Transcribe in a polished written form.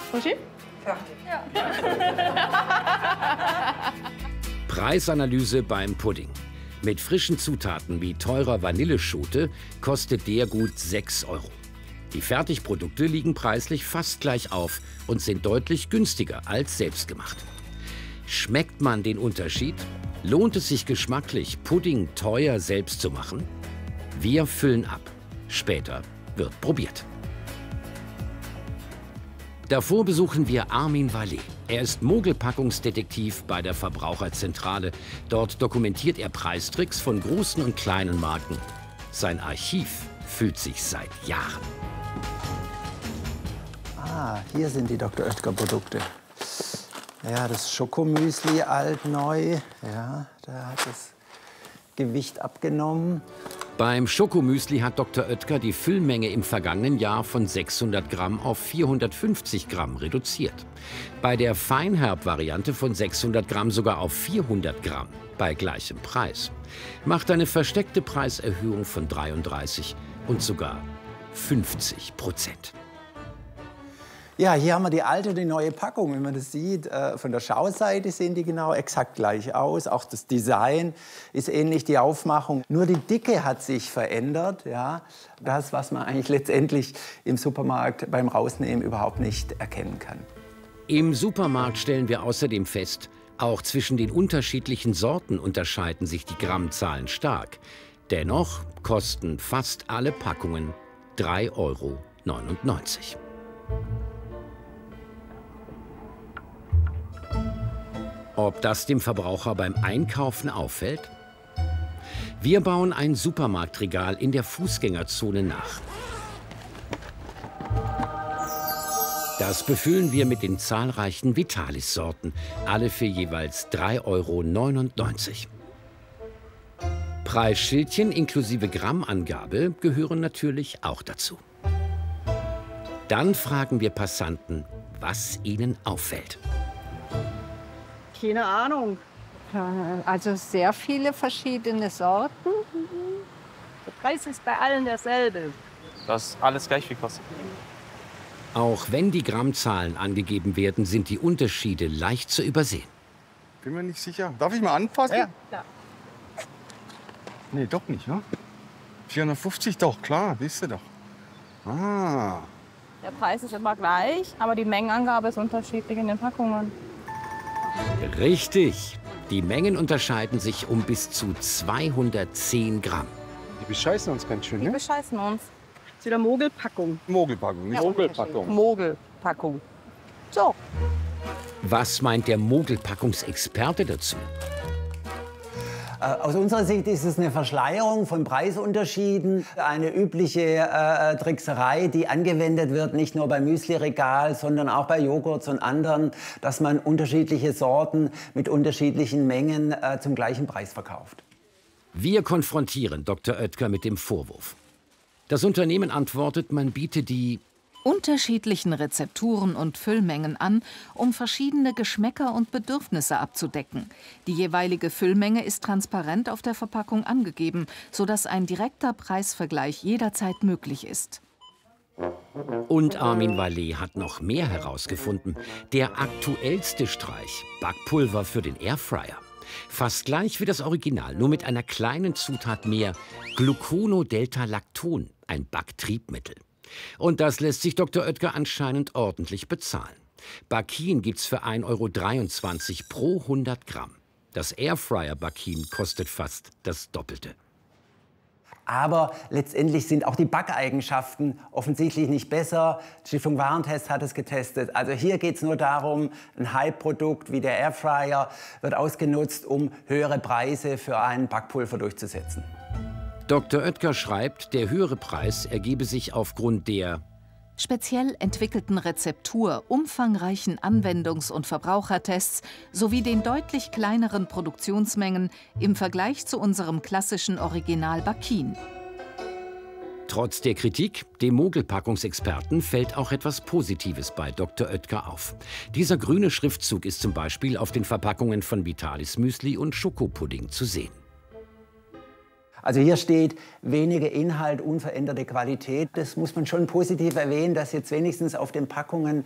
Uschi? Fertig. Ja. Preisanalyse beim Pudding. Mit frischen Zutaten wie teurer Vanilleschote kostet der gut 6 €. Die Fertigprodukte liegen preislich fast gleich auf und sind deutlich günstiger als selbstgemacht. Schmeckt man den Unterschied? Lohnt es sich geschmacklich, Pudding teuer selbst zu machen? Wir füllen ab. Später wird probiert. Davor besuchen wir Armin Vallet. Er ist Mogelpackungsdetektiv bei der Verbraucherzentrale. Dort dokumentiert er Preistricks von großen und kleinen Marken. Sein Archiv füllt sich seit Jahren. Ah, hier sind die Dr. Oetker Produkte. Ja, das Schokomüsli, alt, neu. Ja, da hat das Gewicht abgenommen. Beim Schokomüsli hat Dr. Oetker die Füllmenge im vergangenen Jahr von 600 Gramm auf 450 Gramm reduziert. Bei der Feinherb-Variante von 600 Gramm sogar auf 400 Gramm bei gleichem Preis. Macht eine versteckte Preiserhöhung von 33 und sogar 50%. Ja, hier haben wir die alte und die neue Packung. Wenn man das sieht, von der Schauseite sehen die genau exakt gleich aus. Auch das Design ist ähnlich, die Aufmachung. Nur die Dicke hat sich verändert. Ja. Das, was man eigentlich letztendlich im Supermarkt beim Rausnehmen überhaupt nicht erkennen kann. Im Supermarkt stellen wir außerdem fest, auch zwischen den unterschiedlichen Sorten unterscheiden sich die Grammzahlen stark. Dennoch kosten fast alle Packungen 3,99 €. Ob das dem Verbraucher beim Einkaufen auffällt? Wir bauen ein Supermarktregal in der Fußgängerzone nach. Das befüllen wir mit den zahlreichen Vitalis-Sorten, alle für jeweils 3,99 €. Preisschildchen inklusive Grammangabe gehören natürlich auch dazu. Dann fragen wir Passanten, was ihnen auffällt. Keine Ahnung. Also sehr viele verschiedene Sorten. Der Preis ist bei allen derselbe. Das alles gleich viel kostet. Auch wenn die Grammzahlen angegeben werden, sind die Unterschiede leicht zu übersehen. Bin mir nicht sicher. Darf ich mal anfassen? Ja. Nee, doch nicht, ne? 450 doch, klar, siehst du doch. Ah. Der Preis ist immer gleich, aber die Mengenangabe ist unterschiedlich in den Packungen. Richtig. Die Mengen unterscheiden sich um bis zu 210 Gramm. Die bescheißen uns ganz schön, Die ne? bescheißen uns. Das ist wieder Mogelpackung. Mogelpackung, nicht Mogelpackung. Mogelpackung. So. Was meint der Mogelpackungsexperte dazu? Aus unserer Sicht ist es eine Verschleierung von Preisunterschieden, eine übliche Trickserei, die angewendet wird, nicht nur beim Müsliregal, sondern auch bei Joghurts und anderen, dass man unterschiedliche Sorten mit unterschiedlichen Mengen zum gleichen Preis verkauft. Wir konfrontieren Dr. Oetker mit dem Vorwurf. Das Unternehmen antwortet, man biete die unterschiedlichen Rezepturen und Füllmengen an, um verschiedene Geschmäcker und Bedürfnisse abzudecken. Die jeweilige Füllmenge ist transparent auf der Verpackung angegeben, sodass ein direkter Preisvergleich jederzeit möglich ist. Und Armin Vallet hat noch mehr herausgefunden. Der aktuellste Streich, Backpulver für den Airfryer. Fast gleich wie das Original, nur mit einer kleinen Zutat mehr, Glucono-Delta-Lacton, ein Backtriebmittel. Und das lässt sich Dr. Oetker anscheinend ordentlich bezahlen. Bakin gibt's für 1,23 € pro 100 Gramm. Das Airfryer Bakin kostet fast das Doppelte. Aber letztendlich sind auch die Backeigenschaften offensichtlich nicht besser. Die Stiftung Warentest hat es getestet. Also hier geht es nur darum, ein Hype-Produkt wie der Airfryer wird ausgenutzt, um höhere Preise für ein Backpulver durchzusetzen. Dr. Oetker schreibt, der höhere Preis ergebe sich aufgrund der speziell entwickelten Rezeptur, umfangreichen Anwendungs- und Verbrauchertests sowie den deutlich kleineren Produktionsmengen im Vergleich zu unserem klassischen Original Bakin. Trotz der Kritik, dem Mogelpackungsexperten, fällt auch etwas Positives bei Dr. Oetker auf. Dieser grüne Schriftzug ist zum Beispiel auf den Verpackungen von Vitalis Müsli und Schokopudding zu sehen. Also hier steht weniger Inhalt, unveränderte Qualität. Das muss man schon positiv erwähnen, dass jetzt wenigstens auf den Packungen